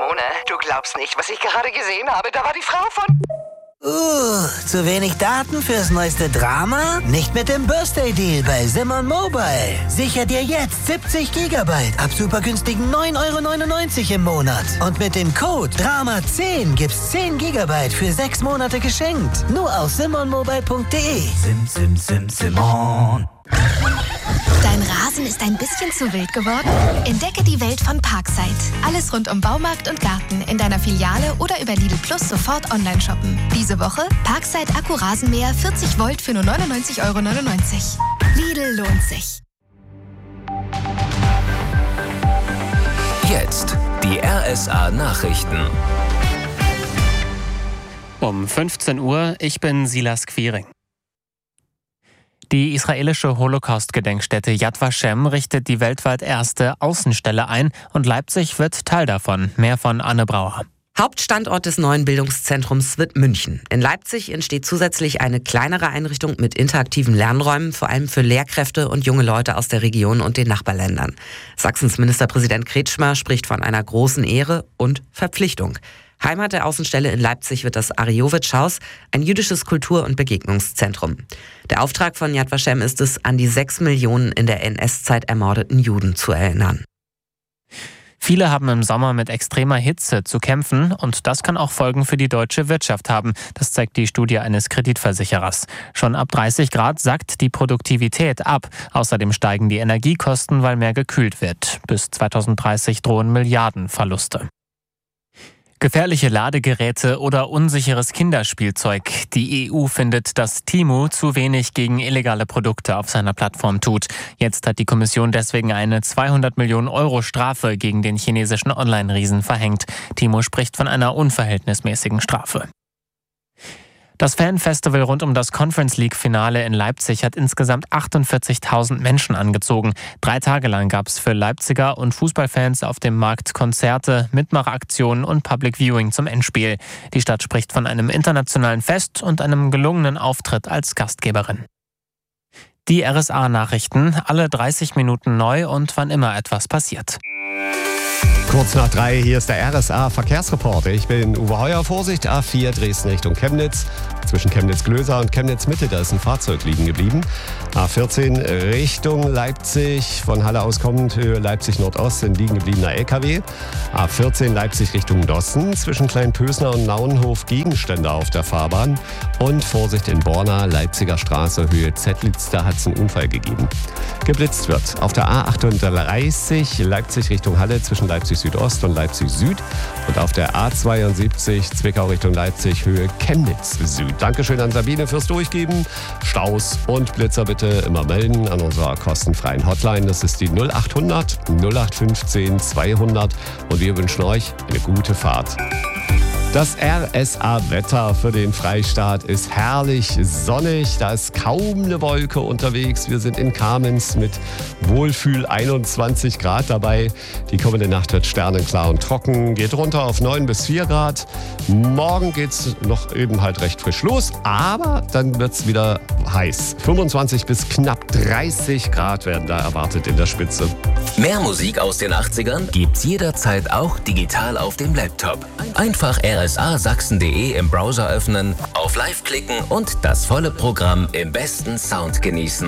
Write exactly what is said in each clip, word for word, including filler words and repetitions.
Simone, du glaubst nicht, was ich gerade gesehen habe. Da war die Frau von... Uh, zu wenig Daten fürs neueste Drama? Nicht mit dem Birthday-Deal bei Simon Mobile. Sicher dir jetzt siebzig Gigabyte ab super günstigen neun Euro neunundneunzig im Monat. Und mit dem Code Drama zehn gibt's zehn Gigabyte für sechs Monate geschenkt. Nur auf simon mobile punkt de. Sim, sim, sim, Simon. Dein Rasen ist ein bisschen zu wild geworden? Entdecke die Welt von Parkside. Alles rund um Baumarkt und Garten in deiner Filiale oder über Lidl Plus sofort online shoppen. Diese Woche Parkside Akku-Rasenmäher vierzig Volt für nur neunundneunzig Euro neunundneunzig. Lidl lohnt sich. Jetzt die R S A-Nachrichten. Um fünfzehn Uhr, ich bin Silas Quiring. Die israelische Holocaust-Gedenkstätte Yad Vashem richtet die weltweit erste Außenstelle ein und Leipzig wird Teil davon. Mehr von Anne Brauer. Hauptstandort des neuen Bildungszentrums wird München. In Leipzig entsteht zusätzlich eine kleinere Einrichtung mit interaktiven Lernräumen, vor allem für Lehrkräfte und junge Leute aus der Region und den Nachbarländern. Sachsens Ministerpräsident Kretschmer spricht von einer großen Ehre und Verpflichtung. Heimat der Außenstelle in Leipzig wird das Ariyowitsch-Haus, ein jüdisches Kultur- und Begegnungszentrum. Der Auftrag von Yad Vashem ist es, an die sechs Millionen in der N S-Zeit ermordeten Juden zu erinnern. Viele haben im Sommer mit extremer Hitze zu kämpfen und das kann auch Folgen für die deutsche Wirtschaft haben. Das zeigt die Studie eines Kreditversicherers. Schon ab dreißig Grad sackt die Produktivität ab. Außerdem steigen die Energiekosten, weil mehr gekühlt wird. Bis zweitausenddreißig drohen Milliardenverluste. Gefährliche Ladegeräte oder unsicheres Kinderspielzeug. Die E U findet, dass Temu zu wenig gegen illegale Produkte auf seiner Plattform tut. Jetzt hat die Kommission deswegen eine zweihundert Millionen Euro Strafe gegen den chinesischen Online-Riesen verhängt. Temu spricht von einer unverhältnismäßigen Strafe. Das Fanfestival rund um das Conference League-Finale in Leipzig hat insgesamt achtundvierzigtausend Menschen angezogen. Drei Tage lang gab es für Leipziger und Fußballfans auf dem Markt Konzerte, Mitmachaktionen und Public Viewing zum Endspiel. Die Stadt spricht von einem internationalen Fest und einem gelungenen Auftritt als Gastgeberin. Die R S A-Nachrichten, alle dreißig Minuten neu und wann immer etwas passiert. Kurz nach drei, hier ist der R S A-Verkehrsreporter. Ich bin Uwe Heuer. Vorsicht, A vier Dresden Richtung Chemnitz. Zwischen Chemnitz-Glöser und Chemnitz-Mitte, da ist ein Fahrzeug liegen geblieben. A vierzehn Richtung Leipzig, von Halle aus kommend, Höhe Leipzig-Nordost, ein liegen gebliebener L K W. A vierzehn Leipzig Richtung Dossen, zwischen Kleinpösner und Nauenhof Gegenstände auf der Fahrbahn. Und Vorsicht in Borna, Leipziger Straße, Höhe Zettlitz, da hat es einen Unfall gegeben. Geblitzt wird auf der A achtunddreißig Leipzig Richtung Halle, zwischen Leipzig Südost und Leipzig Süd. Und auf der A zweiundsiebzig Zwickau Richtung Leipzig, Höhe Chemnitz Süd. Dankeschön an Sabine fürs Durchgeben. Staus und Blitzer bitte immer melden an unserer kostenfreien Hotline. Das ist die null achthundert null acht fünfzehn zweihundert. Und wir wünschen euch eine gute Fahrt. Das R S A-Wetter für den Freistaat ist herrlich sonnig. Da ist kaum eine Wolke unterwegs. Wir sind in Kamenz mit Wohlfühl einundzwanzig Grad dabei. Die kommende Nacht wird sternenklar und trocken. Geht runter auf neun bis vier Grad. Morgen geht's noch eben halt recht frisch los. Aber dann wird's wieder heiß. fünfundzwanzig bis knapp dreißig Grad werden da erwartet in der Spitze. Mehr Musik aus den achtzigern gibt's jederzeit auch digital auf dem Laptop. Einfach r s a sachsen punkt de im Browser öffnen, auf Live klicken und das volle Programm im besten Sound genießen.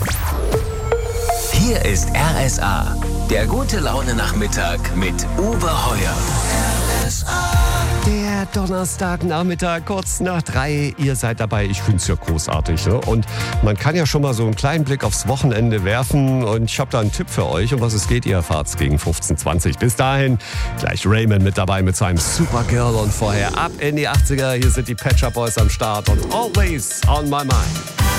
Hier ist R S A, der gute Laune Nachmittag mit Uwe Heuer. R S A. Der Donnerstagnachmittag, kurz nach drei. Ihr seid dabei. Ich finde es ja großartig. Ne? Und man kann ja schon mal so einen kleinen Blick aufs Wochenende werfen. Und ich habe da einen Tipp für euch. Um was es geht, ihr erfahrt es gegen fünfzehn zwanzig. Bis dahin gleich Raymond mit dabei mit seinem Supergirl. Und vorher ab in die achtziger. Hier sind die Pet Shop Boys am Start. Und Always on My Mind.